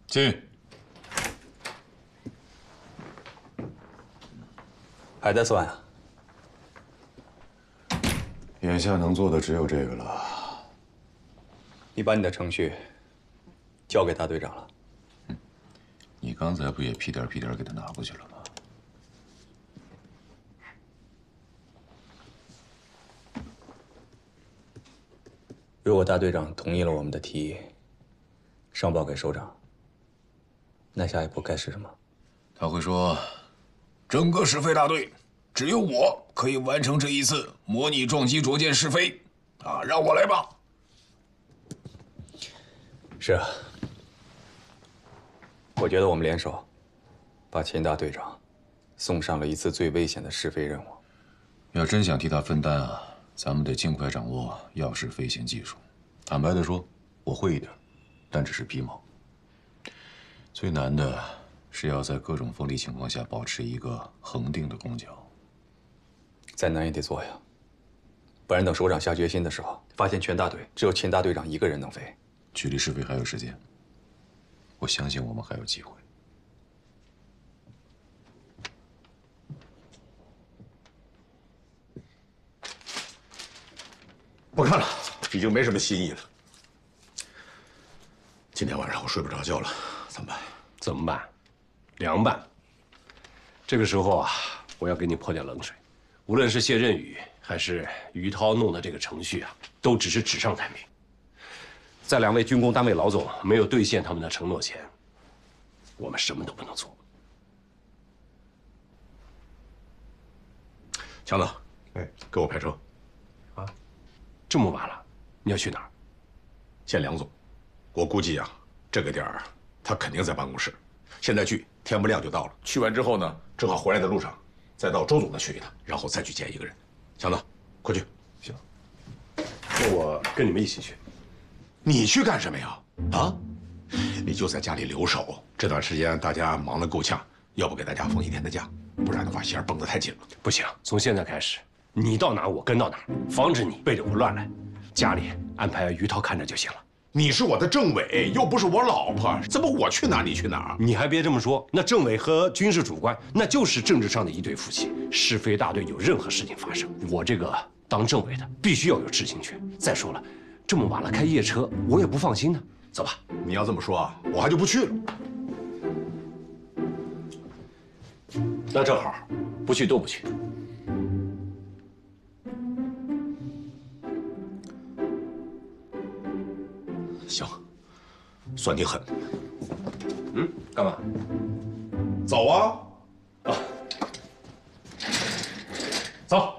进。 还在算啊？ 眼下能做的只有这个了。 你把你的程序交给大队长了。 你刚才不也屁颠屁颠给他拿过去了吗？ 如果大队长同意了我们的提议，上报给首长，那下一步该是什么？ 他会说，整个试飞大队只有我可以完成这一次模拟撞击着舰试飞，啊，让我来吧。 是啊，我觉得我们联手，把秦大队长送上了一次最危险的试飞任务。 要真想替他分担啊，咱们得尽快掌握钥匙飞行技术。坦白的说，我会一点，但只是皮毛。最难的是要在各种风力情况下保持一个恒定的攻角。 再难也得做呀，不然等首长下决心的时候，发现全大队只有秦大队长一个人能飞。 距离试飞还有时间，我相信我们还有机会。 不看了，已经没什么新意了。今天晚上我睡不着觉了，怎么办？ 怎么办？凉拌。这个时候啊，我要给你泼点冷水。无论是谢振宇还是于涛弄的这个程序啊，都只是纸上谈兵。在两位军工单位老总没有兑现他们的承诺前，我们什么都不能做。 强子，哎，给我派车。 啊，这么晚了，你要去哪儿？ 见梁总，我估计啊，这个点儿他肯定在办公室。现在去，天不亮就到了。去完之后呢，正好回来的路上，再到周总那去一趟，然后再去见一个人。强子，快去。 行，那我跟你们一起去。 你去干什么呀？啊，你就在家里留守。这段时间大家忙得够呛，要不给大家放一天的假，不然的话心儿绷得太紧了。 不行，从现在开始，你到哪儿我跟到哪儿，防止你背着我乱来。家里安排于涛看着就行了。 你是我的政委，又不是我老婆，怎么我去哪儿你去哪儿？ 你还别这么说，那政委和军事主官那就是政治上的一对夫妻。试飞大队有任何事情发生，我这个当政委的必须要有知情权。再说了，这么晚了开夜车，我也不放心呢。走吧。 你要这么说啊，我还就不去了。 那正好，不去都不去。 行，算你狠。 嗯，干嘛？ 走啊！ 走。